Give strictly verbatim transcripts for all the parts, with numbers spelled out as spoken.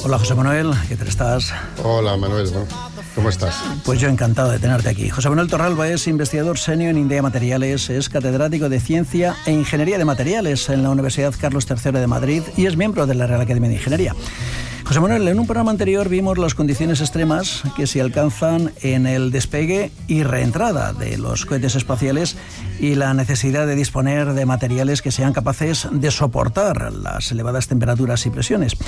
Hola José Manuel, ¿qué tal estás? Hola Manuel, ¿cómo estás? Pues yo encantado de tenerte aquí. José Manuel Torralba es investigador senior en Indea Materiales, es catedrático de Ciencia e Ingeniería de Materiales en la Universidad Carlos tercero de Madrid y es miembro de la Real Academia de Ingeniería. José Manuel, en un programa anterior vimos las condiciones extremas que se alcanzan en el despegue y reentrada de los cohetes espaciales y la necesidad de disponer de materiales que sean capaces de soportar las elevadas temperaturas y presiones.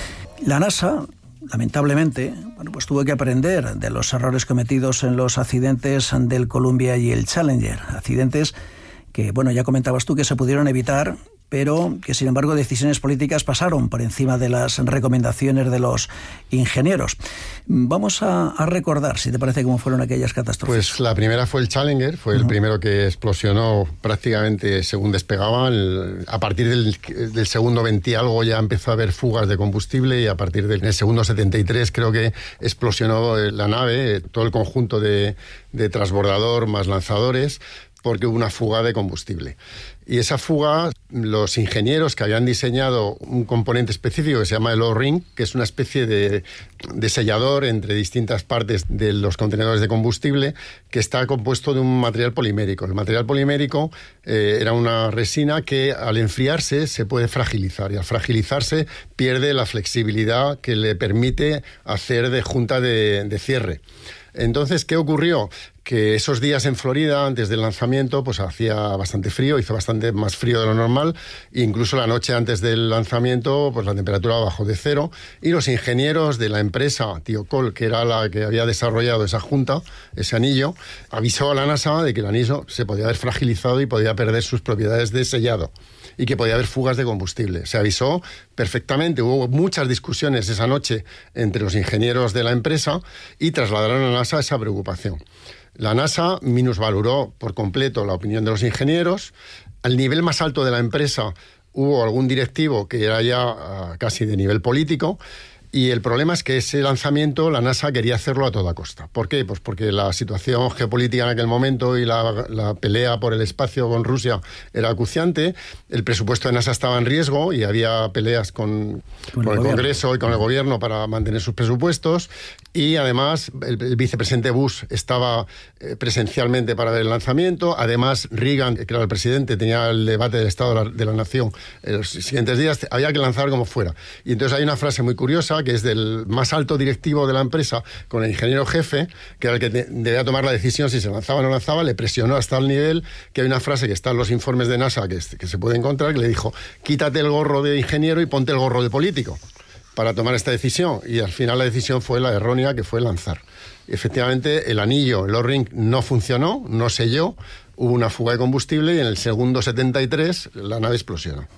La NASA, lamentablemente, bueno, pues tuvo que aprender de los errores cometidos en los accidentes del Columbia y el Challenger. Accidentes que, bueno, ya comentabas tú que se pudieron evitar, pero que, sin embargo, decisiones políticas pasaron por encima de las recomendaciones de los ingenieros. Vamos a, a recordar, si te parece, cómo fueron aquellas catástrofes. Pues la primera fue el Challenger, fue uh-huh. el primero que explosionó prácticamente según despegaba. El, a partir del, del segundo veinte algo ya empezó a haber fugas de combustible y a partir del segundo setenta y tres creo que explosionó la nave, todo el conjunto de, de transbordador más lanzadores, porque hubo una fuga de combustible. Y esa fuga, los ingenieros que habían diseñado un componente específico que se llama el O-ring, que es una especie de, de sellador entre distintas partes de los contenedores de combustible, que está compuesto de un material polimérico. El material polimérico eh, era una resina que al enfriarse se puede fragilizar, y al fragilizarse pierde la flexibilidad que le permite hacer de junta de, de cierre. Entonces, ¿qué ocurrió? Que esos días en Florida, antes del lanzamiento, pues hacía bastante frío, hizo bastante más frío de lo normal, e incluso la noche antes del lanzamiento, pues la temperatura bajó de cero, y los ingenieros de la empresa Thiokol, que era la que había desarrollado esa junta, ese anillo, avisó a la NASA de que el anillo se podía haber fragilizado y podía perder sus propiedades de sellado, y que podía haber fugas de combustible. Se avisó perfectamente, hubo muchas discusiones esa noche entre los ingenieros de la empresa y trasladaron a la NASA esa preocupación. La NASA minusvaloró por completo la opinión de los ingenieros. Al nivel más alto de la empresa hubo algún directivo que era ya uh, casi de nivel político. Y el problema es que ese lanzamiento la NASA quería hacerlo a toda costa. ¿Por qué? Pues porque la situación geopolítica en aquel momento y la, la pelea por el espacio con Rusia era acuciante. El presupuesto de NASA estaba en riesgo y había peleas con, con, con el, el Congreso y con el gobierno para mantener sus presupuestos. Y además el, el vicepresidente Bush estaba eh, presencialmente para ver el lanzamiento. Además Reagan, que era el presidente, tenía el debate del Estado de la, de la Nación en los siguientes días. Había que lanzar como fuera. Y entonces hay una frase muy curiosa que es del más alto directivo de la empresa con el ingeniero jefe, que era el que te, debía tomar la decisión si se lanzaba o no lanzaba. Le presionó hasta el nivel que hay una frase que está en los informes de NASA que, que se puede encontrar, que le dijo: quítate el gorro de ingeniero y ponte el gorro de político para tomar esta decisión. Y al final la decisión fue la errónea, que fue lanzar. Y efectivamente el anillo, el O-ring, no funcionó, no selló, hubo una fuga de combustible y en el segundo setenta y tres la nave explosionó.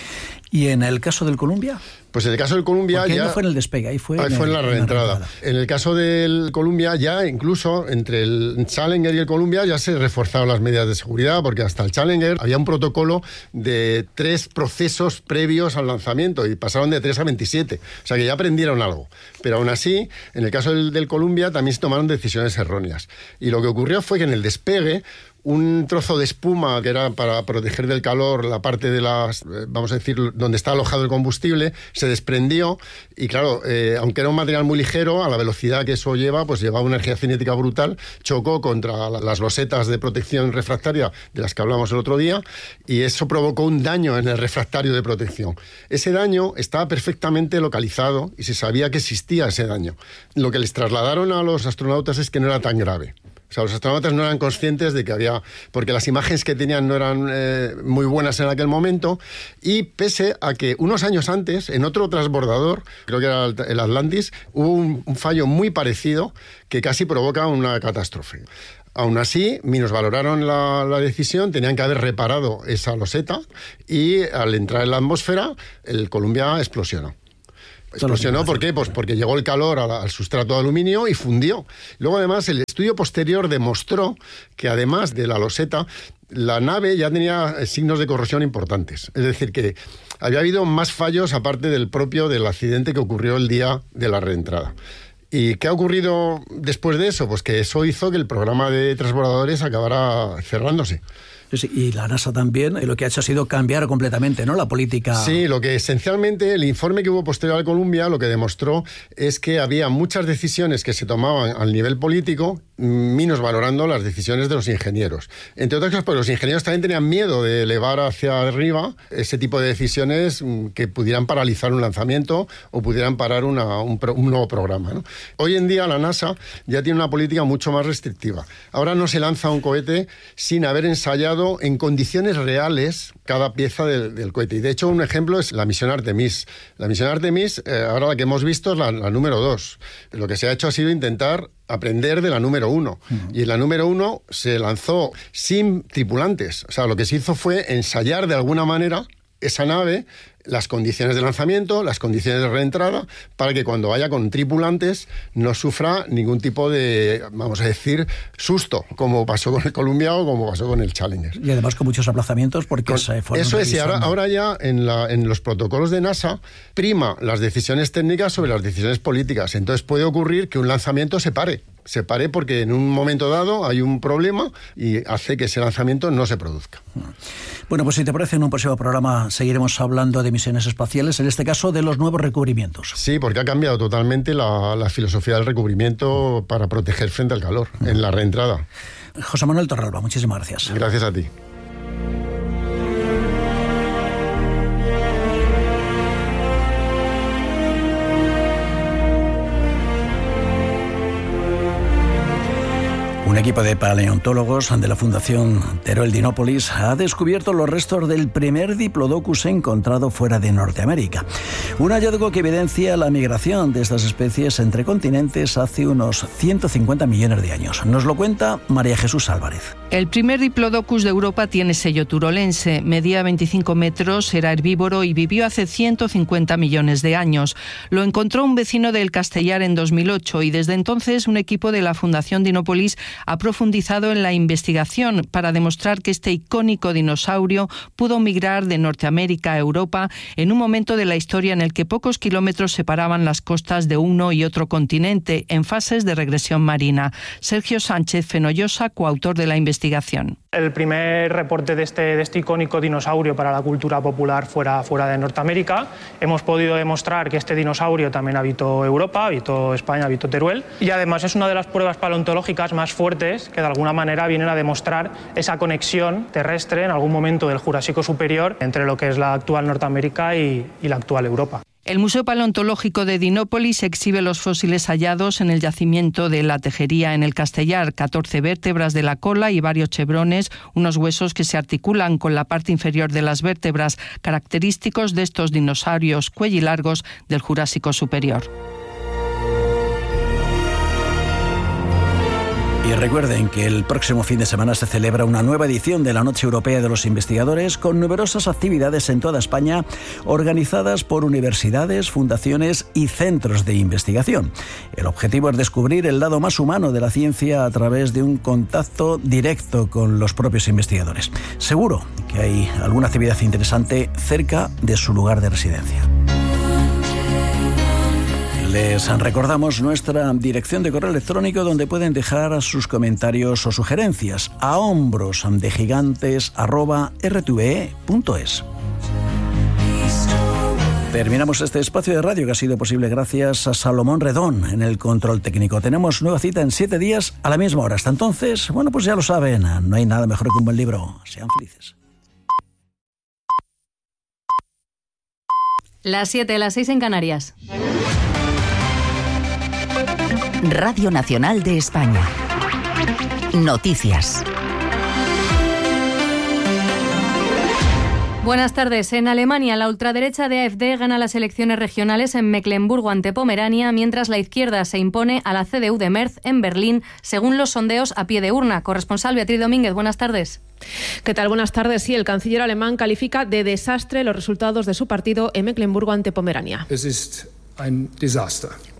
¿Y en el caso del Columbia? Pues en el caso del Columbia Porque ya... ahí no fue en el despegue, ahí fue, ahí en, fue el, en la reentrada. En, en el caso del Columbia ya incluso entre el Challenger y el Columbia ya se reforzaron las medidas de seguridad, porque hasta el Challenger había un protocolo de tres procesos previos al lanzamiento y pasaron de tres a veintisiete. O sea que ya aprendieron algo. Pero aún así, en el caso del, del Columbia también se tomaron decisiones erróneas. Y lo que ocurrió fue que en el despegue un trozo de espuma que era para proteger del calor la parte de las, vamos a decir, donde está alojado el combustible, se desprendió y claro, eh, aunque era un material muy ligero, a la velocidad que eso lleva, pues llevaba una energía cinética brutal, chocó contra las losetas de protección refractaria de las que hablamos el otro día y eso provocó un daño en el refractario de protección. Ese daño estaba perfectamente localizado y se sabía que existía ese daño. Lo que les trasladaron a los astronautas es que no era tan grave. O sea, los astronautas no eran conscientes de que había... Porque las imágenes que tenían no eran eh, muy buenas en aquel momento. Y pese a que unos años antes, en otro transbordador, creo que era el Atlantis, hubo un, un fallo muy parecido que casi provoca una catástrofe. Aún así, minusvaloraron la, la decisión, tenían que haber reparado esa loseta y al entrar en la atmósfera, el Columbia explosionó. Explosionó, ¿por qué? Pues porque llegó el calor al, al sustrato de aluminio y fundió. Luego, además, el estudio posterior demostró que, además de la loseta, la nave ya tenía signos de corrosión importantes. Es decir, que había habido más fallos aparte del propio del accidente que ocurrió el día de la reentrada. ¿Y qué ha ocurrido después de eso? Pues que eso hizo que el programa de transbordadores acabara cerrándose. Sí, sí, y la NASA también, lo que ha hecho ha sido cambiar completamente, ¿no?, la política. Sí, lo que esencialmente el informe que hubo posterior al Columbia lo que demostró es que había muchas decisiones que se tomaban al nivel político, menos valorando las decisiones de los ingenieros. Entre otras cosas, porque los ingenieros también tenían miedo de elevar hacia arriba ese tipo de decisiones que pudieran paralizar un lanzamiento o pudieran parar una, un, pro, un nuevo programa, ¿no? Hoy en día la NASA ya tiene una política mucho más restrictiva. Ahora no se lanza un cohete sin haber ensayado en condiciones reales cada pieza del, del cohete. Y de hecho un ejemplo es la misión Artemis. La misión Artemis, eh, ahora la que hemos visto es la, la número dos. Lo que se ha hecho ha sido intentar aprender de la número uno. Uh-huh. Y en la número uno se lanzó sin tripulantes. O sea, lo que se hizo fue ensayar de alguna manera esa nave, las condiciones de lanzamiento, las condiciones de reentrada, para que cuando vaya con tripulantes no sufra ningún tipo de, vamos a decir, susto, como pasó con el Columbia o como pasó con el Challenger. Y además con muchos aplazamientos porque con, se fueron Eso es, y ahora, ahora ya en, la, en los protocolos de NASA prima las decisiones técnicas sobre las decisiones políticas. Entonces puede ocurrir que un lanzamiento se pare. Se pare porque en un momento dado hay un problema y hace que ese lanzamiento no se produzca. Bueno, pues si te parece, en un próximo programa seguiremos hablando de misiones espaciales, en este caso de los nuevos recubrimientos. Sí, porque ha cambiado totalmente la, la filosofía del recubrimiento para proteger frente al calor uh-huh. en la reentrada. José Manuel Torralba, muchísimas gracias. Gracias a ti. Un equipo de paleontólogos de la Fundación Teruel Dinópolis ha descubierto los restos del primer Diplodocus encontrado fuera de Norteamérica. Un hallazgo que evidencia la migración de estas especies entre continentes hace unos ciento cincuenta millones de años. Nos lo cuenta María Jesús Álvarez. El primer Diplodocus de Europa tiene sello turolense, medía veinticinco metros, era herbívoro y vivió hace ciento cincuenta millones de años. Lo encontró un vecino del Castellar en dos mil ocho y desde entonces un equipo de la Fundación Dinópolis ha profundizado en la investigación para demostrar que este icónico dinosaurio pudo migrar de Norteamérica a Europa en un momento de la historia en el que pocos kilómetros separaban las costas de uno y otro continente en fases de regresión marina. Sergio Sánchez Fenollosa, coautor de la investigación. El primer reporte de este, de este icónico dinosaurio para la cultura popular fuera, fuera de Norteamérica. Hemos podido demostrar que este dinosaurio también habitó Europa, habitó España, habitó Teruel. Y además es una de las pruebas paleontológicas más fuertes que de alguna manera vienen a demostrar esa conexión terrestre en algún momento del Jurásico superior entre lo que es la actual Norteamérica y, y la actual Europa. El Museo Paleontológico de Dinópolis exhibe los fósiles hallados en el yacimiento de la Tejería en el Castellar, catorce vértebras de la cola y varios chevrones, unos huesos que se articulan con la parte inferior de las vértebras, característicos de estos dinosaurios cuellilargos del Jurásico superior. Y recuerden que el próximo fin de semana se celebra una nueva edición de la Noche Europea de los Investigadores con numerosas actividades en toda España organizadas por universidades, fundaciones y centros de investigación. El objetivo es descubrir el lado más humano de la ciencia a través de un contacto directo con los propios investigadores. Seguro que hay alguna actividad interesante cerca de su lugar de residencia. Les recordamos nuestra dirección de correo electrónico donde pueden dejar sus comentarios o sugerencias a hombrosdegigantes arroba r t v e punto es. Terminamos este espacio de radio que ha sido posible gracias a Salomón Redón en el control técnico. Tenemos nueva cita en siete días a la misma hora. Hasta entonces, bueno, pues ya lo saben, no hay nada mejor que un buen libro. Sean felices. Las siete, las seis en Canarias. Radio Nacional de España. Noticias. Buenas tardes. En Alemania, la ultraderecha de AfD gana las elecciones regionales en Mecklemburgo ante Pomerania, mientras la izquierda se impone a la C D U de Merz en Berlín, según los sondeos a pie de urna. Corresponsal Beatriz Domínguez, buenas tardes. ¿Qué tal? Buenas tardes. Sí, el canciller alemán califica de desastre los resultados de su partido en Mecklemburgo ante Pomerania. Es ist ein Desaster.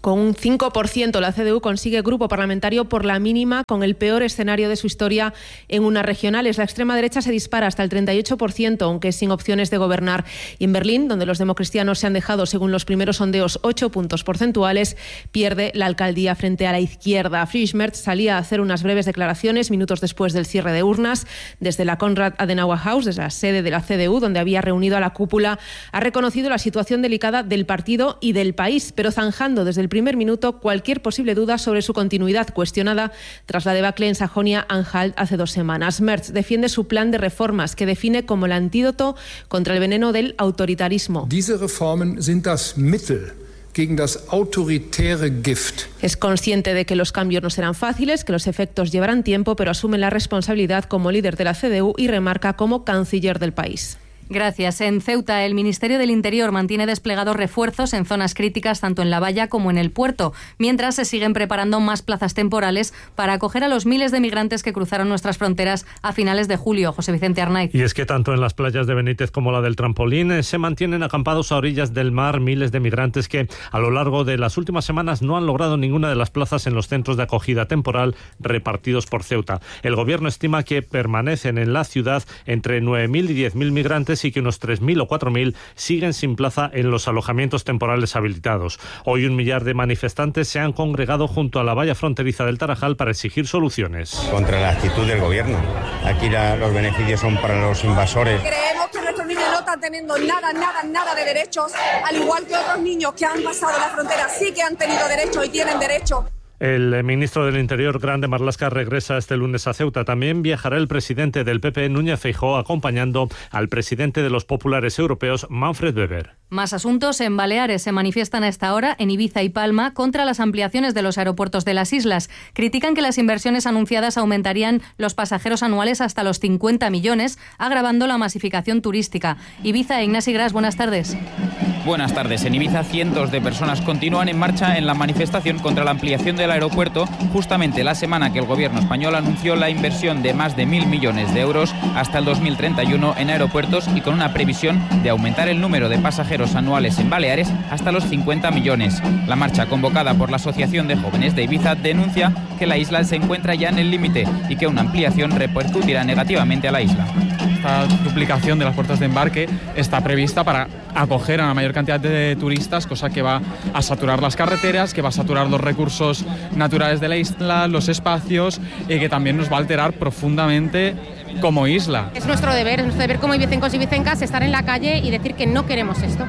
Con un cinco por ciento, la C D U consigue grupo parlamentario por la mínima, con el peor escenario de su historia en unas regionales. La extrema derecha se dispara hasta el treinta y ocho por ciento, aunque sin opciones de gobernar. Y en Berlín, donde los democristianos se han dejado, según los primeros sondeos, ocho puntos porcentuales, pierde la alcaldía frente a la izquierda. Friedrich Merz salía a hacer unas breves declaraciones minutos después del cierre de urnas. Desde la Konrad Adenauer House, desde la sede de la C D U, donde había reunido a la cúpula, ha reconocido la situación delicada del partido y del país, pero zanjando desde el primer minuto cualquier posible duda sobre su continuidad, cuestionada tras la debacle en Sajonia-Anhalt hace dos semanas. Merz defiende su plan de reformas, que define como el antídoto contra el veneno del autoritarismo. Diese Reformen sind das Mittel gegen das autoritäre Gift. Es consciente de que los cambios no serán fáciles, que los efectos llevarán tiempo, pero asume la responsabilidad como líder de la C D U y remarca como canciller del país. Gracias. En Ceuta, el Ministerio del Interior mantiene desplegados refuerzos en zonas críticas tanto en la valla como en el puerto, mientras se siguen preparando más plazas temporales para acoger a los miles de migrantes que cruzaron nuestras fronteras a finales de julio. José Vicente Arnaiz. Y es que tanto en las playas de Benítez como la del Trampolín eh, se mantienen acampados a orillas del mar miles de migrantes que a lo largo de las últimas semanas no han logrado ninguna de las plazas en los centros de acogida temporal repartidos por Ceuta. El gobierno estima que permanecen en la ciudad entre nueve mil y diez mil migrantes y que unos tres mil o cuatro mil siguen sin plaza en los alojamientos temporales habilitados. Hoy un millar de manifestantes se han congregado junto a la valla fronteriza del Tarajal para exigir soluciones. Contra la actitud del gobierno. Aquí la, los beneficios son para los invasores. Creemos que nuestros niños no están teniendo nada, nada, nada de derechos, al igual que otros niños que han pasado la frontera sí que han tenido derechos y tienen derechos. El ministro del Interior, Grande Marlaska, regresa este lunes a Ceuta. También viajará el presidente del P P, Núñez Feijóo, acompañando al presidente de los populares europeos, Manfred Weber. Más asuntos. En Baleares se manifiestan a esta hora, en Ibiza y Palma, contra las ampliaciones de los aeropuertos de las islas. Critican que las inversiones anunciadas aumentarían los pasajeros anuales hasta los cincuenta millones, agravando la masificación turística. Ibiza, Ignasi Gras, buenas tardes. Buenas tardes. En Ibiza, cientos de personas continúan en marcha en la manifestación contra la ampliación del aeropuerto, justamente la semana que el gobierno español anunció la inversión de más de mil millones de euros hasta el dos mil treinta y uno en aeropuertos y con una previsión de aumentar el número de pasajeros anuales en Baleares hasta los cincuenta millones. La marcha, convocada por la Asociación de Jóvenes de Ibiza, denuncia que la isla se encuentra ya en el límite y que una ampliación repercutirá negativamente a la isla. Esta duplicación de las puertas de embarque está prevista para acoger a la mayor cantidad de turistas, cosa que va a saturar las carreteras, que va a saturar los recursos naturales de la isla, los espacios, y que también nos va a alterar profundamente como isla. Es nuestro deber, es nuestro deber como ibicencos y ibicencas estar en la calle y decir que no queremos esto.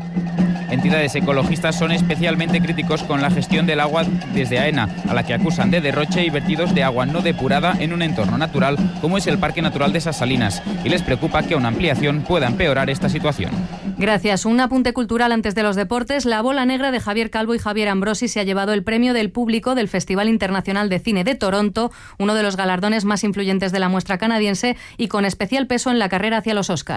Entidades ecologistas son especialmente críticos con la gestión del agua desde AENA, a la que acusan de derroche y vertidos de agua no depurada en un entorno natural como es el Parque Natural de Esas Salinas, y les preocupa que una ampliación pueda empeorar esta situación. Gracias. Un apunte cultural antes de los deportes. La bola negra de Javier Calvo y Javier Ambrosi se ha llevado el premio del público del Festival Internacional de Cine de Toronto, uno de los galardones más influyentes de la muestra canadiense y con especial peso en la carrera hacia los Oscar.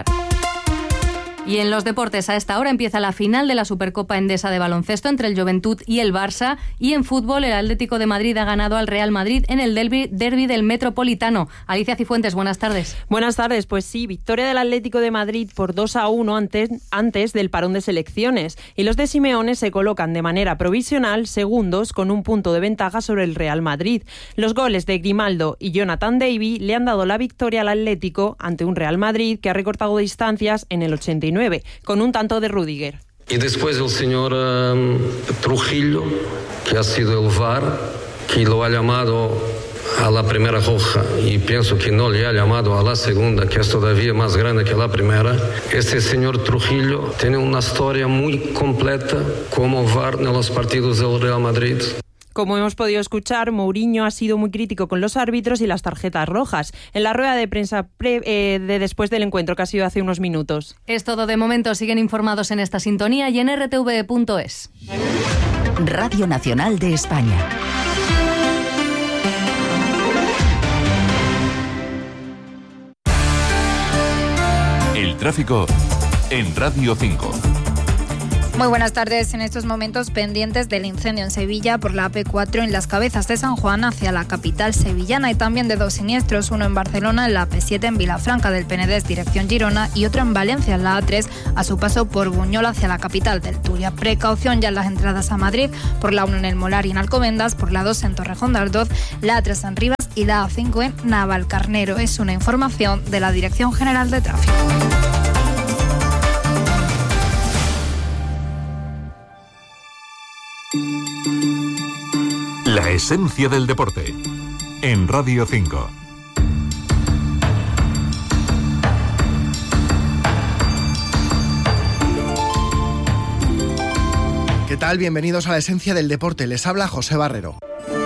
Y en los deportes, a esta hora empieza la final de la Supercopa Endesa de baloncesto entre el Joventut y el Barça. Y en fútbol, el Atlético de Madrid ha ganado al Real Madrid en el derbi, derbi del Metropolitano. Alicia Cifuentes, buenas tardes. Buenas tardes. Pues sí, victoria del Atlético de Madrid por dos a uno antes, antes del parón de selecciones. Y los de Simeone se colocan de manera provisional segundos con un punto de ventaja sobre el Real Madrid. Los goles de Grimaldo y Jonathan David le han dado la victoria al Atlético ante un Real Madrid que ha recortado distancias en el ochenta y nueve, con un tanto de Rüdiger. Y después el señor um, Trujillo, que ha sido el V A R, que lo ha llamado a la primera roja y pienso que no le ha llamado a la segunda, que es todavía más grande que la primera. Este señor Trujillo tiene una historia muy completa como V A R en los partidos del Real Madrid. Como hemos podido escuchar, Mourinho ha sido muy crítico con los árbitros y las tarjetas rojas en la rueda de prensa pre, eh, de después del encuentro que ha sido hace unos minutos. Es todo de momento. Siguen informados en esta sintonía y en r t v punto es. Radio Nacional de España. El tráfico en Radio cinco. Muy buenas tardes. En estos momentos pendientes del incendio en Sevilla por la A P cuatro en Las Cabezas de San Juan hacia la capital sevillana, y también de dos siniestros, uno en Barcelona en la A P siete en Vilafranca del Penedés dirección Girona y otro en Valencia en la A tres a su paso por Buñol hacia la capital del Turia. Precaución ya en las entradas a Madrid por la uno en el Molar y en Alcobendas, por la dos en Torrejón de Ardoz, la A tres en Rivas y la A cinco en Navalcarnero. Es una información de la Dirección General de Tráfico. La esencia del deporte, en Radio cinco. ¿Qué tal? Bienvenidos a La esencia del deporte. Les habla José Barrero.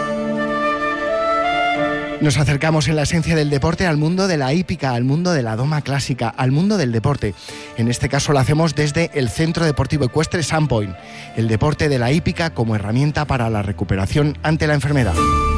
Nos acercamos en La esencia del deporte al mundo de la hípica, al mundo de la doma clásica, al mundo del deporte. En este caso lo hacemos desde el Centro Deportivo Ecuestre Sandpoint, el deporte de la hípica como herramienta para la recuperación ante la enfermedad.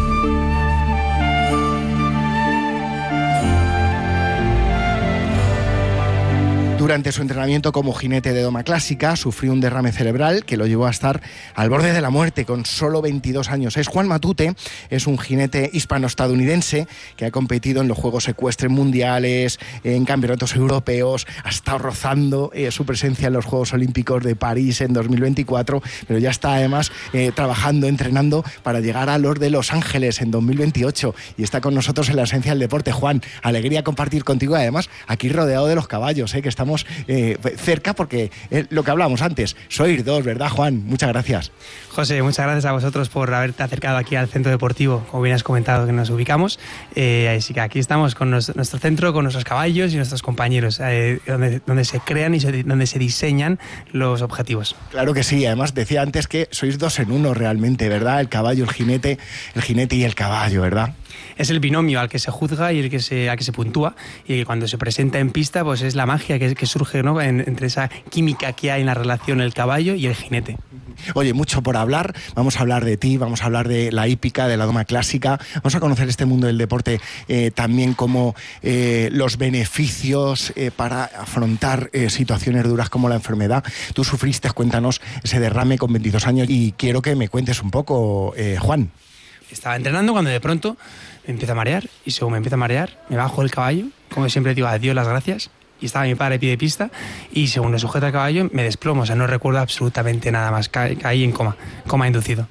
Durante su entrenamiento como jinete de doma clásica, sufrió un derrame cerebral que lo llevó a estar al borde de la muerte con solo veintidós años. Es Juan Matute, es un jinete hispano-estadounidense que ha competido en los Juegos Ecuestres Mundiales, en campeonatos europeos, ha estado rozando eh, su presencia en los Juegos Olímpicos de París en dos mil veinticuatro, pero ya está además eh, trabajando, entrenando para llegar a los de Los Ángeles en dos mil veintiocho y está con nosotros en La esencia del deporte. Juan, alegría compartir contigo, además aquí rodeado de los caballos, eh, que estamos Eh, cerca porque eh, lo que hablábamos antes, sois dos, ¿verdad, Juan? Muchas gracias. José, muchas gracias a vosotros por haberte acercado aquí al centro deportivo, como bien has comentado que nos ubicamos, eh, así que aquí estamos con nos, nuestro centro, con nuestros caballos y nuestros compañeros, eh, donde, donde se crean y se, donde se diseñan los objetivos. Claro que sí, además decía antes que sois dos en uno realmente, ¿verdad? El caballo, el jinete, el jinete y el caballo, ¿verdad? Es el binomio al que se juzga y el que se, al que se puntúa, y que cuando se presenta en pista pues es la magia que, que surge, ¿no? en, entre esa química que hay en la relación el caballo y el jinete. Oye, mucho por hablar, vamos a hablar de ti, vamos a hablar de la hípica, de la doma clásica, vamos a conocer este mundo del deporte, eh, también como eh, los beneficios eh, para afrontar eh, situaciones duras como la enfermedad. Tú sufriste, cuéntanos, ese derrame con veintidós años y quiero que me cuentes un poco, eh, Juan. Estaba entrenando cuando de pronto me empiezo a marear y según me empieza a marear me bajo del caballo, como siempre digo, adiós, las gracias, y estaba mi padre a pie de pista y según me sujeta el caballo me desplomo, o sea, no recuerdo absolutamente nada más, Ca caí en coma, coma inducido.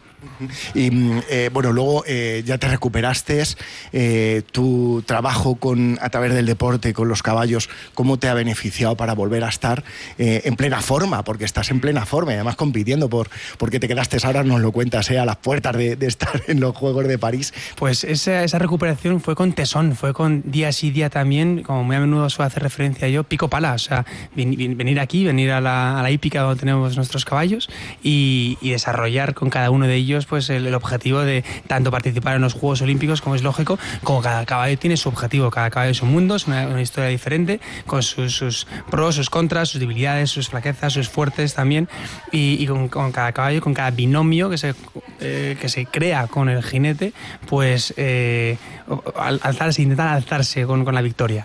Y eh, bueno, luego eh, ya te recuperaste, eh, tu trabajo con, a través del deporte, con los caballos, ¿cómo te ha beneficiado para volver a estar eh, en plena forma? Porque estás en plena forma y además compitiendo, por, porque te quedaste, ahora nos lo cuentas, eh, a las puertas de, de estar en los Juegos de París. Pues esa, esa recuperación fue con tesón, fue con día sí día también, como muy a menudo suelo hacer referencia yo, pico pala, o sea, venir aquí, venir a la, a la hípica donde tenemos nuestros caballos y, y desarrollar con cada uno de ellos pues el, el objetivo de tanto participar en los Juegos Olímpicos, como es lógico, como cada caballo tiene su objetivo, cada caballo es un mundo, es una, una historia diferente, con sus, sus pros, sus contras, sus debilidades, sus flaquezas, sus fuertes también, y, y con, con cada caballo, con cada binomio que se, eh, que se crea con el jinete, pues eh, alzarse, intentar alzarse con, con la victoria.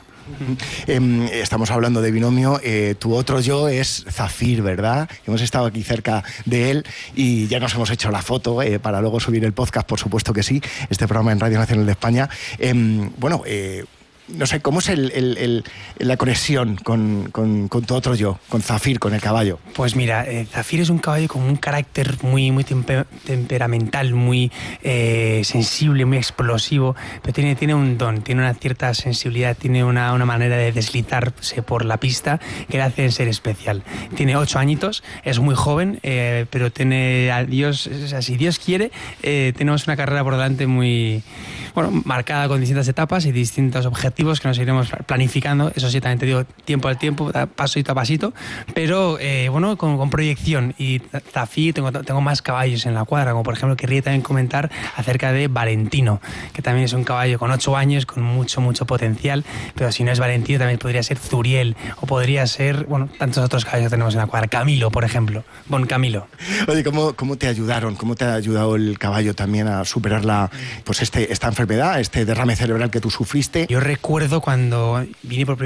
Eh, estamos hablando de binomio, eh, tu otro yo es Zafir, ¿verdad? Hemos estado aquí cerca de él y ya nos hemos hecho la foto eh, para luego subir el podcast, por supuesto que sí, este programa en Radio Nacional de España. Eh, bueno, eh, no sé, ¿cómo es el, el, el, la conexión con, con, con tu otro yo, con Zafir, con el caballo? Pues mira, eh, Zafir es un caballo con un carácter muy, muy temper, temperamental, muy eh, sensible, muy explosivo, pero tiene, tiene un don, tiene una cierta sensibilidad, tiene una, una manera de deslizarse por la pista que le hace ser especial. Tiene ocho añitos, es muy joven, eh, pero tiene a Dios, o sea, si Dios quiere, eh, tenemos una carrera por delante muy, bueno, marcada con distintas etapas y distintos objetivos que nos iremos planificando, eso sí, también te digo, tiempo al tiempo, pasito a pasito, pero eh, bueno, con, con proyección. Y Zafir, tengo, tengo más caballos en la cuadra, como por ejemplo querría también comentar acerca de Valentino, que también es un caballo con ocho años, con mucho, mucho potencial, pero si no es Valentino también podría ser Zuriel, o podría ser, bueno, tantos otros caballos que tenemos en la cuadra, Camilo, por ejemplo, Bon Camilo. Oye, ¿cómo, cómo te ayudaron? ¿Cómo te ha ayudado el caballo también a superar la, pues este, esta enfermedad, este derrame cerebral que tú sufriste? Yo recuerdo cuando vine por primera vez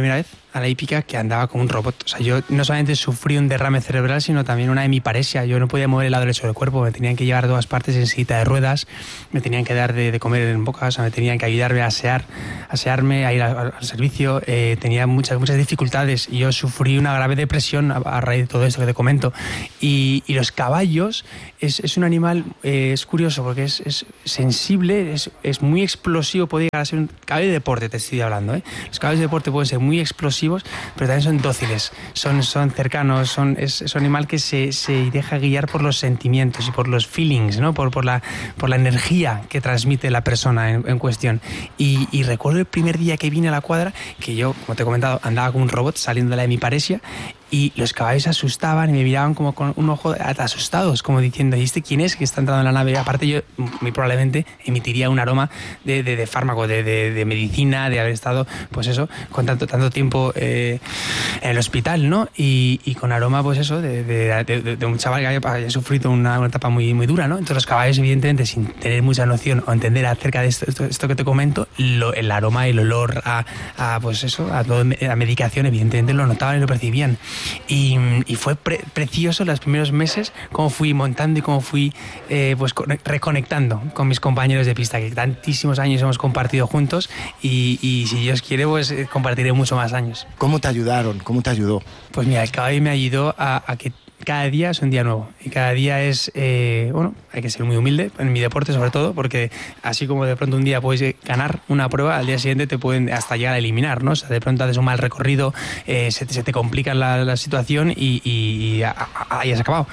a la hípica que andaba como un robot. O sea, yo no solamente sufrí un derrame cerebral, sino también una hemiparesia. Yo no podía mover el lado derecho del cuerpo, me tenían que llevar a todas partes en sillita de ruedas, me tenían que dar de, de comer en boca, o sea, me tenían que ayudarme a asear, asearme, a ir al, al servicio. Eh, tenía muchas, muchas dificultades y yo sufrí una grave depresión a, a raíz de todo esto que te comento. Y, y los caballos es, es un animal, eh, es curioso porque es, es sensible, es, es muy explosivo, puede llegar a ser un caballo de deporte, te estoy hablando, ¿eh? Los caballos de deporte pueden ser muy explosivos, pero también son dóciles, son, son cercanos, son, es, es un animal que se, se deja guiar por los sentimientos y por los feelings, ¿no? por, por, la, por la energía que transmite la persona en, en cuestión. Y, y recuerdo el primer día que vine a la cuadra, que yo, como te he comentado, andaba como un robot saliendo de la hemiparesia, y los caballos se asustaban y me miraban como con un ojo asustados, como diciendo, ¿y este quién es que está entrando en la nave? Aparte yo muy probablemente emitiría un aroma de, de, de fármaco, de, de, de medicina, de haber estado, pues eso, con tanto, tanto tiempo eh, en el hospital, ¿no? Y, y con aroma, pues eso, de, de, de, de un chaval que haya, haya sufrido una, una etapa muy, muy dura, ¿no? Entonces los caballos, evidentemente, sin tener mucha noción o entender acerca de esto, esto, esto que te comento, lo, el aroma, el olor a, a pues eso, a toda la medicación, evidentemente lo notaban y lo percibían. Y, y fue pre precioso los primeros meses cómo fui montando y cómo fui eh, pues reconectando con mis compañeros de pista, que tantísimos años hemos compartido juntos y, y si Dios quiere pues compartiré mucho más años. ¿Cómo te ayudaron? ¿Cómo te ayudó? Pues mira, el caballo me ayudó a, a que cada día es un día nuevo y cada día es, eh, bueno, hay que ser muy humilde en mi deporte sobre todo, porque así como de pronto un día puedes ganar una prueba, al día siguiente te pueden hasta llegar a eliminar, ¿no? O sea, de pronto haces un mal recorrido, eh, se, te, se te complica la, la situación y, y, y ahí has acabado.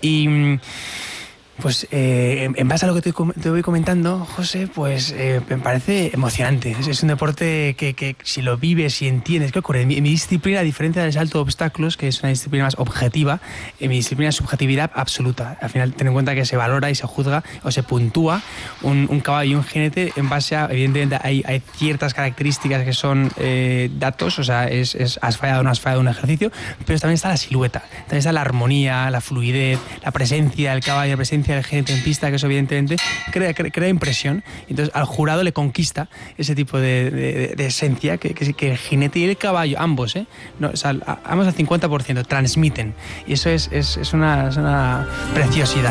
Y pues eh, en base a lo que te, te voy comentando, José, pues eh, me parece emocionante. Es, es un deporte que, que si lo vives y entiendes qué ocurre. En mi, en mi disciplina, a diferencia del salto de obstáculos, que es una disciplina más objetiva, en mi disciplina es subjetividad absoluta. Al final, ten en cuenta que se valora y se juzga o se puntúa un, un caballo y un jinete en base a, evidentemente, hay, hay ciertas características que son eh, datos, o sea, es, es, has fallado o no has fallado un ejercicio, pero también está la silueta, también está la armonía, la fluidez, la presencia del caballo, la presencia del jinete en pista, que eso evidentemente crea, crea, crea impresión. Entonces al jurado le conquista ese tipo de, de, de esencia que, que, que el jinete y el caballo, ambos, ¿eh? No, o sea, ambos al cincuenta por ciento transmiten, y eso es, es, es, una, es una preciosidad.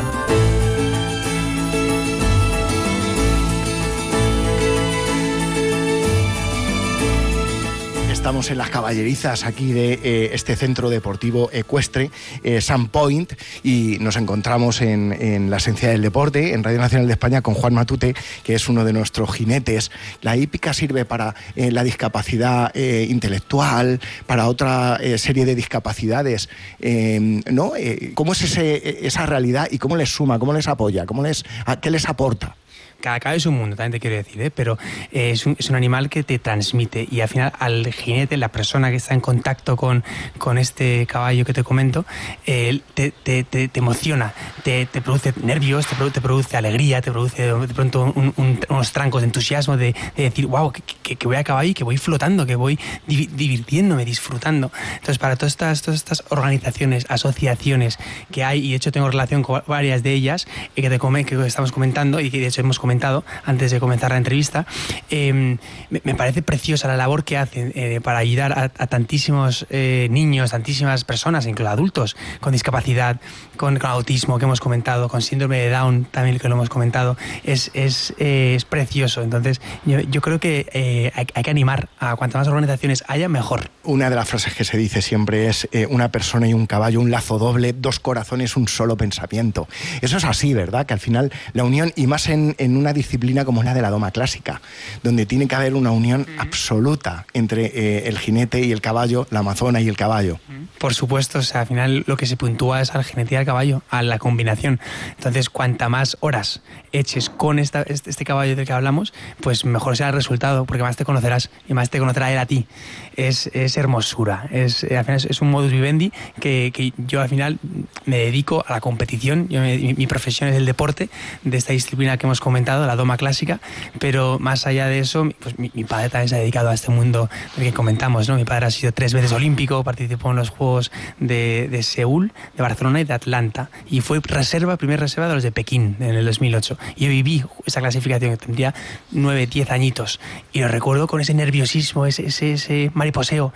Estamos en las caballerizas aquí de eh, este centro deportivo ecuestre, eh, Sandpoint, y nos encontramos en, en la esencia del deporte, en Radio Nacional de España, con Juan Matute, que es uno de nuestros jinetes. La hípica sirve para eh, la discapacidad eh, intelectual, para otra eh, serie de discapacidades, eh, ¿no? Eh, ¿Cómo es ese, esa realidad y cómo les suma, cómo les apoya, cómo les, a, qué les aporta? Cada caballo es un mundo, también te quiero decir, ¿eh? Pero eh, es, un, es un animal que te transmite, y al final al jinete, la persona que está en contacto con, con este caballo que te comento, eh, te, te, te, te emociona, te, te produce nervios, te, te produce alegría, te produce de pronto un, un, unos trancos de entusiasmo de, de decir, wow, que, que, que voy a caballo y que voy flotando, que voy divirtiéndome, disfrutando. Entonces, para todas estas, todas estas organizaciones, asociaciones que hay, y de hecho tengo relación con varias de ellas, eh, que, te come, que estamos comentando y que de hecho hemos comentado antes de comenzar la entrevista, eh, me, me parece preciosa la labor que hacen eh, para ayudar a, a tantísimos eh, niños, tantísimas personas, incluso adultos con discapacidad, con, con autismo que hemos comentado, con síndrome de Down también que lo hemos comentado. Es, es, eh, es precioso. Entonces yo, yo creo que eh, hay, hay que animar a cuantas más organizaciones haya, mejor. Una de las frases que se dice siempre es eh, una persona y un caballo, un lazo doble, dos corazones, un solo pensamiento. Eso es así, ¿verdad? Que al final la unión, y más en, en una disciplina como la de la doma clásica, donde tiene que haber una unión absoluta entre eh, el jinete y el caballo, la amazona y el caballo. Por supuesto, o sea, al final lo que se puntúa es al jinete y al caballo, a la combinación. Entonces, cuanta más horas eches con esta, este, este caballo del que hablamos, pues mejor será el resultado, porque más te conocerás y más te conocerá él a ti. Es, es hermosura, es, al final es, es un modus vivendi que, que yo al final me dedico a la competición. Yo me, mi, mi profesión es el deporte de esta disciplina que hemos comentado, la doma clásica, pero más allá de eso, pues mi, mi padre también se ha dedicado a este mundo del que comentamos, ¿no? Mi padre ha sido tres veces olímpico, participó en los Juegos de, de Seúl, de Barcelona y de Atlanta, y fue reserva, primer reserva de los de Pekín en el dos mil ocho. Y yo viví esa clasificación, que tendría nueve, diez añitos, y lo recuerdo con ese nerviosismo, ese, ese, ese mariposeo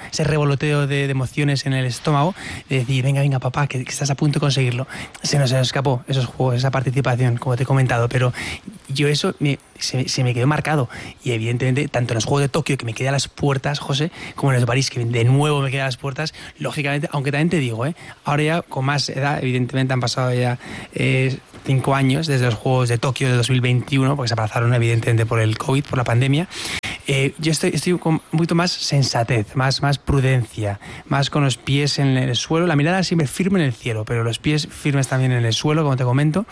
ese revoloteo de, de emociones en el estómago, de decir, venga, venga, papá, que, que estás a punto de conseguirlo. Se nos, se nos escapó esos juegos, esa participación, como te he comentado, pero yo eso me, se, se me quedó marcado. Y evidentemente, tanto en los Juegos de Tokio, que me quedé a las puertas, José, como en los de París, que de nuevo me quedé a las puertas, lógicamente, aunque también te digo, ¿eh? ahora ya con más edad, evidentemente han pasado ya eh, cinco años desde los Juegos de Tokio de dos mil veintiuno, porque se aplazaron evidentemente por el COVID, por la pandemia. Eh, yo estoy, estoy con un poquito más sensatez, más, más prudencia, más con los pies en el suelo, la mirada siempre firme en el cielo, pero los pies firmes también en el suelo, como te comento,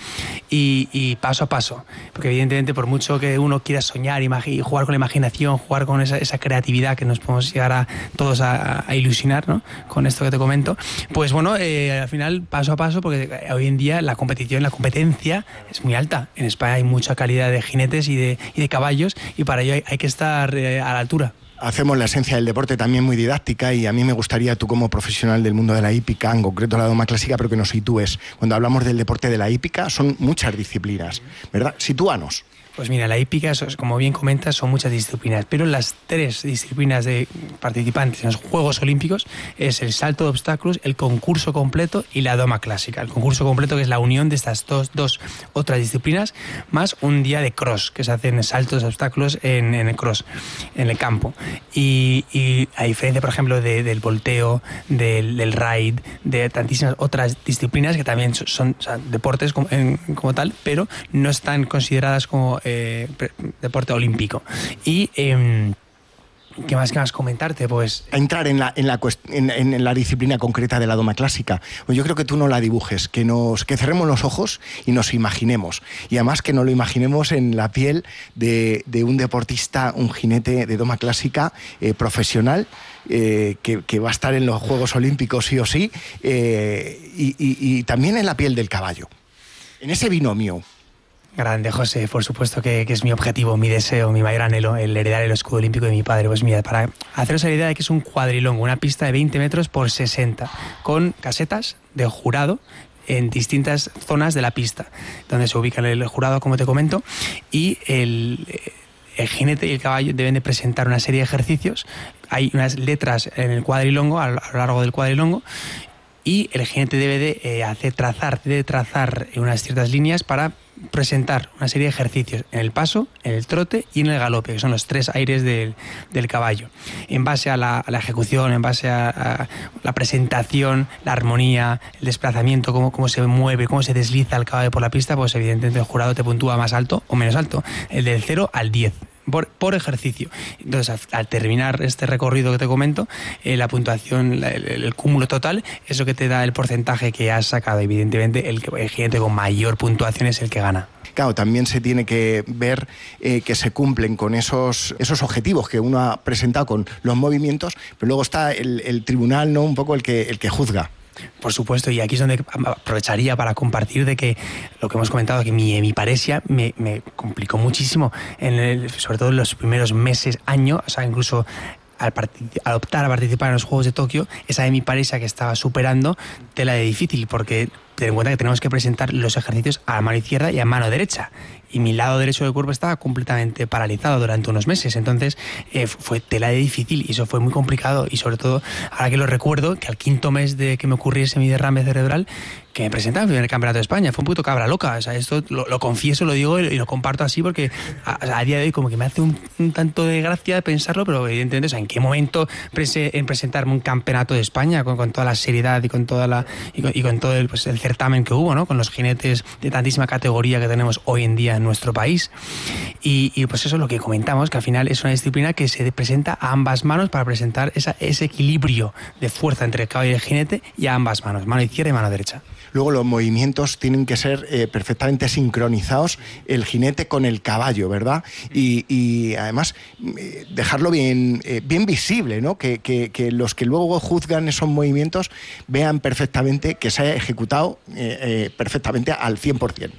y, y paso a paso, porque evidentemente por mucho que uno quiera soñar y jugar con la imaginación, jugar con esa, esa creatividad que nos podemos llegar a todos a, a ilusionar, ¿no? Con esto que te comento, pues bueno, eh, al final paso a paso, porque hoy en día la competición, la competencia es muy alta. En España hay mucha calidad de jinetes y de, y de caballos, y para ello hay, hay que estar eh, a la altura. Hacemos la esencia del deporte también muy didáctica, y a mí me gustaría, tú como profesional del mundo de la hípica, en concreto la doma clásica, pero que nos sitúes. Cuando hablamos del deporte de la hípica, son muchas disciplinas, ¿verdad? Sitúanos. Pues mira, la hípica, como bien comentas, son muchas disciplinas, pero las tres disciplinas de participantes en los Juegos Olímpicos es el salto de obstáculos, el concurso completo y la doma clásica. El concurso completo, que es la unión de estas dos, dos otras disciplinas, más un día de cross, que se hacen saltos de obstáculos en, en el cross, en el campo. Y, y a diferencia, por ejemplo, de, del volteo, del, del ride, de tantísimas otras disciplinas que también son, son o sea, deportes como, en, como tal, pero no están consideradas como Eh, deporte olímpico. Y eh, ¿qué más que más comentarte? Pues a entrar en la, en, la, en, en la disciplina concreta de la doma clásica. Pues yo creo que tú no la dibujes, que, nos, que cerremos los ojos y nos imaginemos. Y además que nos lo imaginemos en la piel de, de un deportista, un jinete de doma clásica eh, profesional, eh, que, que va a estar en los Juegos Olímpicos sí o sí, eh, y, y, y también en la piel del caballo. En ese binomio. Grande, José, por supuesto que, que es mi objetivo, mi deseo, mi mayor anhelo, el heredar el escudo olímpico de mi padre. Pues mira, para haceros la idea de que es un cuadrilongo, una pista de veinte metros por sesenta, con casetas de jurado en distintas zonas de la pista, donde se ubica el jurado, como te comento, y el... el jinete y el caballo deben de presentar una serie de ejercicios. Hay unas letras en el cuadrilongo, a lo largo del cuadrilongo, y el jinete debe de eh, hacer trazar, debe trazar unas ciertas líneas para presentar una serie de ejercicios en el paso, en el trote y en el galope, que son los tres aires del, del caballo. En base a la, a la ejecución, en base a, a la presentación, la armonía, el desplazamiento, cómo, cómo se mueve, cómo se desliza el caballo por la pista, pues evidentemente el jurado te puntúa más alto o menos alto, el del cero al diez. Por, por ejercicio. Entonces, al, al terminar este recorrido que te comento, eh, la puntuación, la, el, el cúmulo total, es lo que te da el porcentaje que has sacado. Evidentemente, el, el jinete con mayor puntuación es el que gana. Claro, también se tiene que ver eh, que se cumplen con esos, esos objetivos que uno ha presentado con los movimientos, pero luego está el, el tribunal, ¿no? Un poco el que, el que juzga. Por supuesto, y aquí es donde aprovecharía para compartir de que lo que hemos comentado, que mi hemiparesia me, me complicó muchísimo, en el, sobre todo en los primeros meses, años, o sea, incluso al, al optar a participar en los Juegos de Tokio, esa hemiparesia que estaba superando, tela de difícil, porque ten en cuenta que tenemos que presentar los ejercicios a la mano izquierda y a mano derecha. Y mi lado derecho del cuerpo estaba completamente paralizado durante unos meses. Entonces eh, fue tela de difícil y eso fue muy complicado. Y sobre todo, ahora que lo recuerdo, que al quinto mes de que me ocurriese mi derrame cerebral, que me presentaba en el primer campeonato de España, fue un puto cabra loca. O sea, esto lo, lo confieso, lo digo y lo comparto así porque a, a día de hoy como que me hace un, un tanto de gracia pensarlo, pero evidentemente, o sea, ¿en qué momento prese, en presentarme un campeonato de España con, con toda la seriedad y con toda la y con, y con todo el, pues, el certamen que hubo, ¿no? Con los jinetes de tantísima categoría que tenemos hoy en día en nuestro país? Y, y pues eso es lo que comentamos, que al final es una disciplina que se presenta a ambas manos para presentar esa, ese equilibrio de fuerza entre el caballo y el jinete, y a ambas manos, mano izquierda y mano derecha. Luego los movimientos tienen que ser eh, perfectamente sincronizados, el jinete con el caballo, ¿verdad? Y, y además eh, dejarlo bien, eh, bien visible, ¿no? Que, que, que los que luego juzgan esos movimientos vean perfectamente que se ha ejecutado eh, eh, perfectamente al cien por ciento.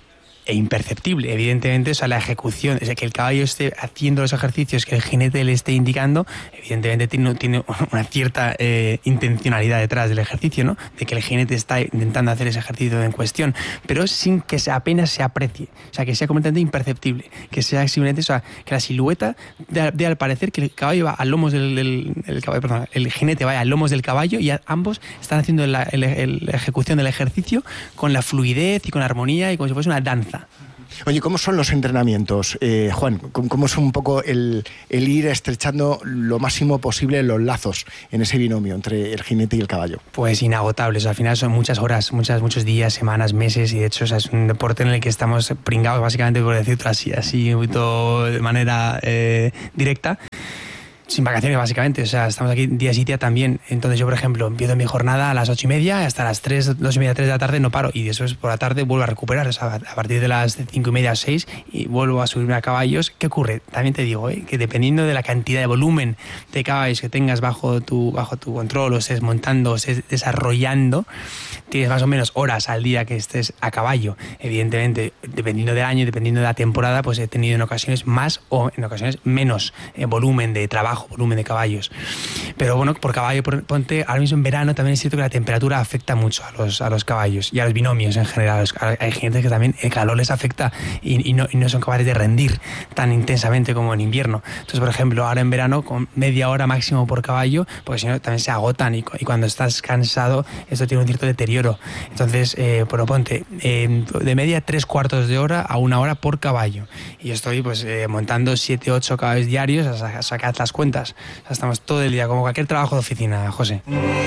e imperceptible. Evidentemente, o sea, la ejecución, o sea, que el caballo esté haciendo los ejercicios que el jinete le esté indicando, evidentemente tiene, tiene una cierta eh, intencionalidad detrás del ejercicio, ¿no? De que el jinete está intentando hacer ese ejercicio en cuestión, pero sin que se, apenas se aprecie, o sea, que sea completamente imperceptible, que sea simplemente, o sea, que la silueta de, de al parecer que el caballo va a lomos del, del el caballo, perdón, el jinete vaya a lomos del caballo y a, ambos están haciendo la, el, el, la ejecución del ejercicio con la fluidez y con la armonía y como si fuese una danza. Oye, ¿cómo son los entrenamientos, eh, Juan? ¿Cómo es un poco el, el ir estrechando lo máximo posible los lazos en ese binomio entre el jinete y el caballo? Pues inagotables. Al final son muchas horas, muchas, muchos días, semanas, meses, y de hecho, o sea, es un deporte en el que estamos pringados, básicamente, por decirlo así, así de manera eh, directa. Sin vacaciones, básicamente, o sea, estamos aquí día sí día también. Entonces yo, por ejemplo, empiezo mi jornada a las ocho y media, hasta las tres, dos y media, tres de la tarde no paro, y después por la tarde vuelvo a recuperar, o sea, a partir de las cinco y media, seis, y vuelvo a subirme a caballos. ¿Qué ocurre? También te digo, ¿eh? Que dependiendo de la cantidad de volumen de caballos que tengas bajo tu, bajo tu control, o estés montando, o estés desarrollando, tienes más o menos horas al día que estés a caballo. Evidentemente, dependiendo del año, dependiendo de la temporada, pues he tenido en ocasiones más o en ocasiones menos eh, volumen de trabajo, volumen de caballos. Pero bueno, por caballo, por, ponte, ahora mismo en verano también es cierto que la temperatura afecta mucho a los, a los caballos y a los binomios en general. Hay gente que también el calor les afecta y, y, no, y no son capaces de rendir tan intensamente como en invierno. Entonces, por ejemplo, ahora en verano con media hora máximo por caballo, porque si no también se agotan y, y cuando estás cansado esto tiene un cierto deterioro. Entonces, eh, bueno, ponte eh, de media tres cuartos de hora a una hora por caballo. Y yo estoy pues eh, montando siete, ocho caballos diarios, a sacar las cuentas. O sea, estamos todo el día, como cualquier trabajo de oficina, José.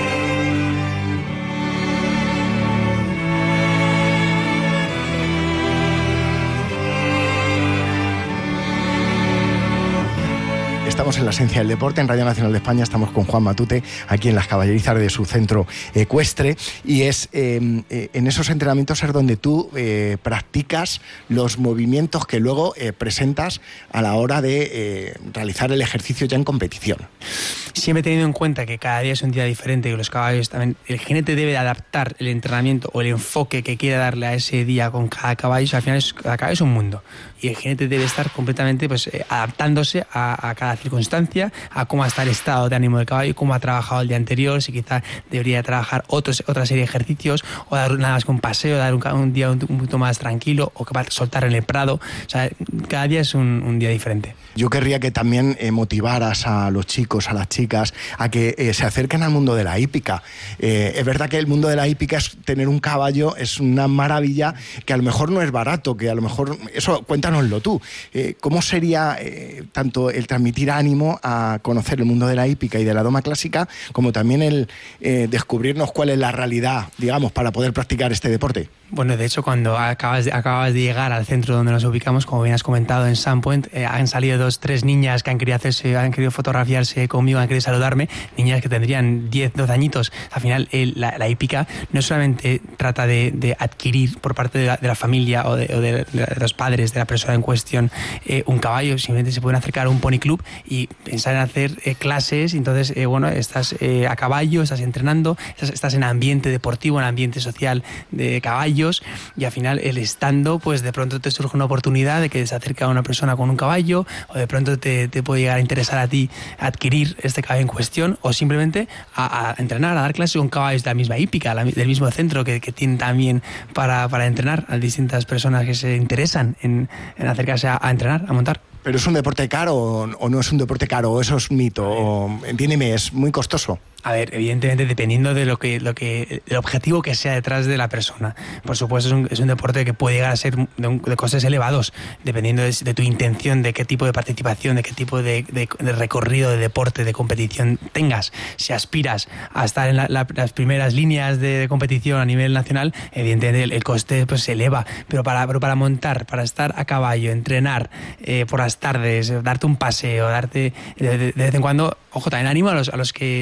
Estamos en la esencia del deporte, en Radio Nacional de España. Estamos con Juan Matute, aquí en Las Caballerizas de su centro ecuestre. Y es eh, eh, en esos entrenamientos es donde tú eh, practicas los movimientos que luego eh, presentas a la hora de eh, realizar el ejercicio ya en competición. Siempre teniendo en cuenta que cada día es un día diferente y los caballos también, el jinete debe adaptar el entrenamiento o el enfoque que quiera darle a ese día con cada caballo. O sea, al final es, cada caballo es un mundo y el jinete debe estar completamente pues, eh, adaptándose a, a cada circunstancia, a cómo está el estado de ánimo del caballo, cómo ha trabajado el día anterior, si quizá debería trabajar otros, otra serie de ejercicios o dar nada más que un paseo, dar un, un día un, un poquito más tranquilo o que va a soltar en el prado. O sea, cada día es un, un día diferente. Yo querría que también eh, motivaras a los chicos, a las chicas, a que eh, se acerquen al mundo de la hípica. Eh, es verdad que el mundo de la hípica es tener un caballo, es una maravilla, que a lo mejor no es barato, que a lo mejor, eso cuéntanoslo tú. Eh, ¿Cómo sería eh, tanto el transmitir ánimo a conocer el mundo de la hípica y de la doma clásica, como también el eh, descubrirnos cuál es la realidad, digamos, para poder practicar este deporte? Bueno, de hecho, cuando acabas de, acabas de llegar al centro donde nos ubicamos, como bien has comentado, en Sandpoint, eh, han salido dos, tres niñas que han querido hacerse, han querido fotografiarse conmigo, han querido saludarme, niñas que tendrían diez, doce añitos. Al final, el, la, la hípica no solamente trata de, de adquirir por parte de la, de la familia o, de, o de, de los padres de la persona en cuestión eh, un caballo, simplemente se pueden acercar a un pony club y pensar en hacer eh, clases. Entonces, eh, bueno, estás eh, a caballo, estás entrenando, estás, estás en ambiente deportivo, en ambiente social de caballo, y al final el estando, pues de pronto te surge una oportunidad de que se acerca a una persona con un caballo o de pronto te, te puede llegar a interesar a ti adquirir este caballo en cuestión o simplemente a, a entrenar, a dar clases con caballos de la misma hípica, la, del mismo centro que, que tienen también para, para entrenar a distintas personas que se interesan en, en acercarse a, a entrenar, a montar. ¿Pero es un deporte caro o no es un deporte caro? ¿O eso es mito? O, entiéndeme, ¿es muy costoso? A ver, evidentemente dependiendo de lo que, lo que el objetivo que sea detrás de la persona. Por supuesto es un, es un deporte que puede llegar a ser de, un, de costes elevados, dependiendo de, de tu intención, de qué tipo de participación, de qué tipo de, de, de recorrido, de deporte, de competición tengas. Si aspiras a estar en la, la, las primeras líneas de, de competición a nivel nacional, evidentemente el, el coste pues, se eleva. Pero para, pero para montar, para estar a caballo, entrenar eh, por las tardes, darte un paseo, darte de, de, de vez en cuando, ojo, también animo a los, a los que nos estén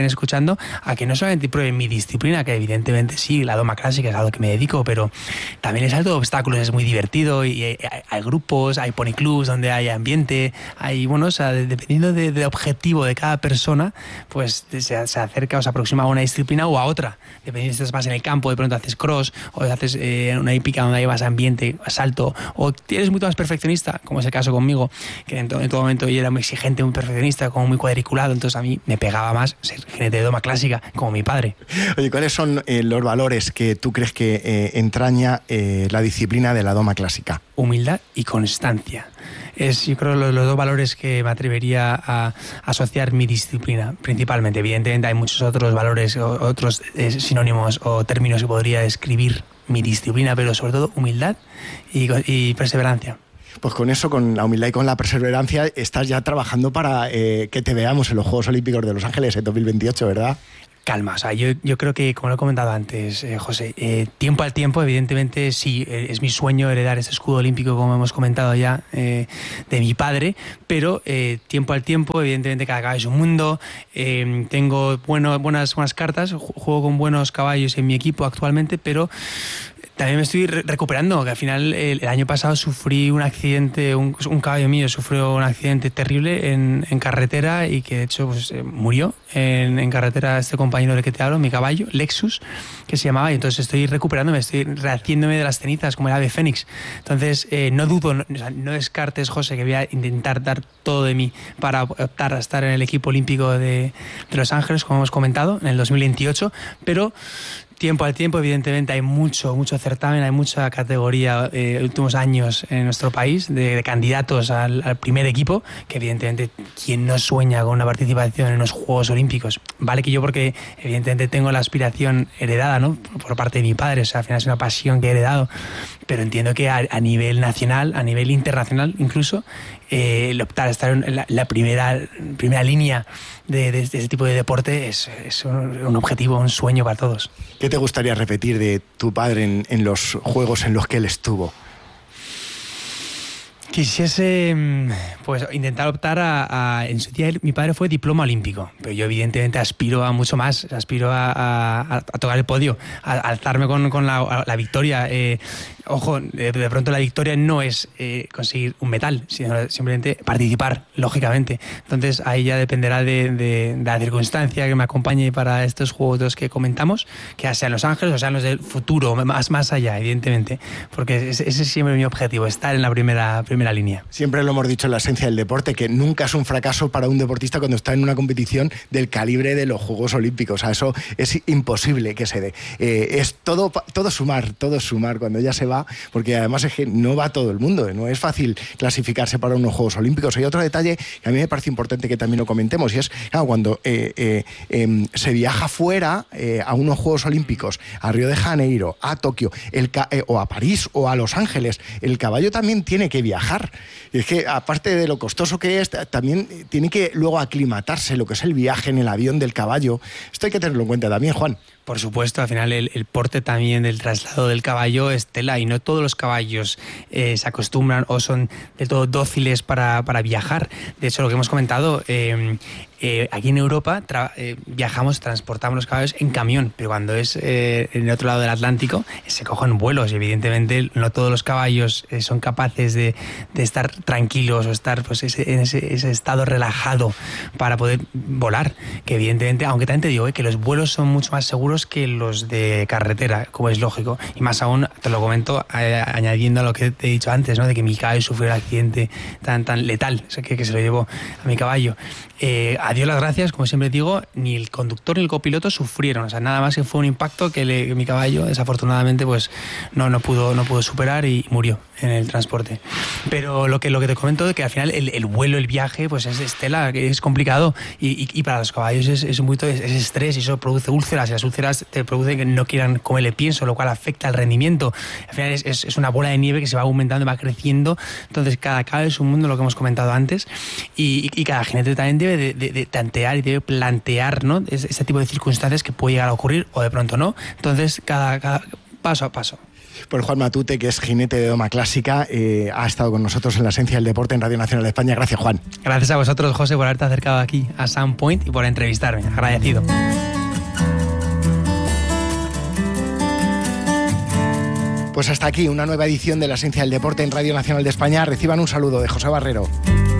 estén escuchando a que no solamente prueben mi disciplina, que evidentemente sí, la doma clásica es a lo que me dedico, pero también el salto de obstáculos es muy divertido y hay, hay grupos, hay pony clubs donde hay ambiente, hay, bueno, o sea, dependiendo del de objetivo de cada persona, pues se, se acerca o se aproxima a una disciplina o a otra. Dependiendo si estás más en el campo, de pronto haces cross, o haces eh, una hípica donde hay más ambiente, salto, o eres mucho más perfeccionista, como es el caso conmigo, que en todo, en todo momento yo era muy exigente, muy perfeccionista, como muy cuadriculado, entonces a mí me pegaba más ser jinete de doma clásica, como mi padre. Oye, ¿cuáles son eh, los valores que tú crees que eh, entraña eh, la disciplina de la doma clásica? Humildad y constancia. Es, yo creo, los, los dos valores que me atrevería a asociar mi disciplina, principalmente. Evidentemente hay muchos otros valores, o, otros eh, sinónimos o términos que podría describir mi disciplina, pero sobre todo humildad y, y perseverancia. Pues con eso, con la humildad y con la perseverancia, estás ya trabajando para eh, que te veamos en los Juegos Olímpicos de Los Ángeles en dos mil veintiocho, ¿verdad? Calma, o sea, yo, yo creo que, como lo he comentado antes, eh, José, eh, tiempo al tiempo, evidentemente sí, eh, es mi sueño heredar ese escudo olímpico, como hemos comentado ya, eh, de mi padre, pero eh, tiempo al tiempo, evidentemente cada caballo es un mundo, eh, tengo bueno, buenas, buenas cartas, juego con buenos caballos en mi equipo actualmente, pero también me estoy re recuperando, que al final el, el año pasado sufrí un accidente, un, un caballo mío sufrió un accidente terrible en, en carretera y que de hecho pues, eh, murió en, en carretera este compañero del que te hablo, mi caballo, Lexus, que se llamaba, y entonces estoy recuperándome, estoy rehaciéndome de las cenizas como el ave fénix. Entonces eh, no dudo, no, o sea, no descartes, José, que voy a intentar dar todo de mí para optar a estar en el equipo olímpico de, de Los Ángeles, como hemos comentado, en el dos mil veintiocho, pero tiempo al tiempo, evidentemente hay mucho, mucho certamen, hay mucha categoría en eh, últimos años en nuestro país de, de candidatos al, al primer equipo, que evidentemente quien no sueña con una participación en los Juegos Olímpicos, vale que yo porque evidentemente tengo la aspiración heredada, ¿no?, por parte de mi padre, o sea, al final es una pasión que he heredado, pero entiendo que a, a nivel nacional, a nivel internacional incluso, eh, el optar a estar en la, la primera, primera línea de, de, de este tipo de deporte es, es un, un objetivo, un sueño para todos. ¿Qué te gustaría repetir de tu padre en, en los juegos en los que él estuvo? Quisiese pues intentar optar a, a... En su día mi padre fue diploma olímpico, pero yo evidentemente aspiro a mucho más, aspiro a, a, a tocar el podio, a, a alzarme con, con la, la victoria. Eh, ojo, de, de pronto la victoria no es eh, conseguir un metal, sino simplemente participar, lógicamente. Entonces ahí ya dependerá de, de, de la circunstancia que me acompañe para estos juegos que comentamos, que sean Los Ángeles o sean los del futuro, más, más allá, evidentemente, porque ese, ese es siempre mi objetivo, estar en la primera, primera la línea. Siempre lo hemos dicho en la esencia del deporte, que nunca es un fracaso para un deportista cuando está en una competición del calibre de los Juegos Olímpicos. O sea, eso es imposible que se dé. Eh, es todo, todo sumar, todo sumar cuando ya se va, porque además es que no va todo el mundo, no es fácil clasificarse para unos Juegos Olímpicos. Hay otro detalle que a mí me parece importante que también lo comentemos, y es, claro, cuando eh, eh, eh, se viaja fuera eh, a unos Juegos Olímpicos, a Río de Janeiro, a Tokio, el eh, o a París o a Los Ángeles, el caballo también tiene que viajar. Y es que, aparte de lo costoso que es, también tiene que luego aclimatarse lo que es el viaje en el avión del caballo. Esto hay que tenerlo en cuenta también, Juan. Por supuesto, al final el, el porte también del traslado del caballo es tela, y no todos los caballos eh, se acostumbran o son del todo dóciles para, para viajar. De hecho, lo que hemos comentado, eh, eh, aquí en Europa tra eh, viajamos, transportamos los caballos en camión, pero cuando es eh, en el otro lado del Atlántico eh, se cogen vuelos, y evidentemente no todos los caballos eh, son capaces de, de estar tranquilos o estar pues, ese, en ese, ese estado relajado para poder volar, que evidentemente, aunque también te digo eh, que los vuelos son mucho más seguros que los de carretera, como es lógico, y más aún, te lo comento eh, añadiendo a lo que te he dicho antes, ¿no?, de que mi caballo sufrió el accidente tan, tan letal, o sea, que, que se lo llevó a mi caballo. Eh, a Dios las gracias, como siempre digo, ni el conductor ni el copiloto sufrieron, o sea, nada más que fue un impacto que, le, que mi caballo desafortunadamente pues no, no, pudo, no pudo superar y murió en el transporte. Pero lo que, lo que te comento es que al final el, el vuelo, el viaje, pues es estela, que es complicado, y, y, y para los caballos es, es, muy, es, es estrés, y eso produce úlceras, y las úlceras te producen que no quieran comerle pienso, lo cual afecta al rendimiento. Al final es, es, es una bola de nieve que se va aumentando, va creciendo. Entonces cada caballo es un mundo, lo que hemos comentado antes, y, y, y cada jinete también debe de, de, de tantear y debe plantear, ¿no?, este tipo de circunstancias que puede llegar a ocurrir o de pronto no. Entonces cada, cada paso a paso. Por Juan Matute, que es jinete de doma clásica, eh, ha estado con nosotros en la Esencia del Deporte en Radio Nacional de España. Gracias, Juan. Gracias a vosotros, José, por haberte acercado aquí a Sound Point y por entrevistarme. Agradecido. Pues hasta aquí una nueva edición de la Esencia del Deporte en Radio Nacional de España. Reciban un saludo de José Barrero.